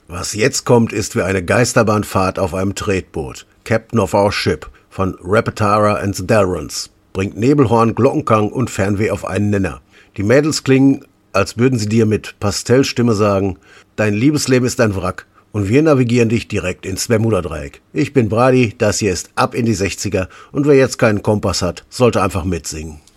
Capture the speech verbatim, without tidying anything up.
Was jetzt kommt, ist wie eine Geisterbahnfahrt auf einem Tretboot. Captain of Our Ship von Repetara and the Delrons bringt Nebelhorn, Glockenklang und Fernweh auf einen Nenner. Die Mädels klingen, als würden sie dir mit Pastellstimme sagen, dein Liebesleben ist ein Wrack und wir navigieren dich direkt ins Bermuda-Dreieck. Ich bin Brady, das hier ist Ab in die sechziger und wer jetzt keinen Kompass hat, sollte einfach mitsingen.